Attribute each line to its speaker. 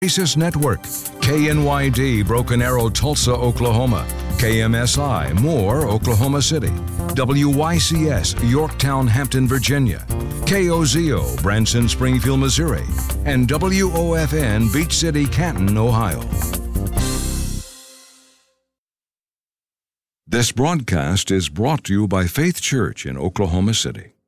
Speaker 1: Oasis Network, KNYD Broken Arrow, Tulsa, Oklahoma, KMSI Moore, Oklahoma City, WYCS Yorktown, Hampton, Virginia, KOZO Branson, Springfield, Missouri, and WOFN Beach City, Canton, Ohio. This broadcast is brought to you by Faith Church in Oklahoma City.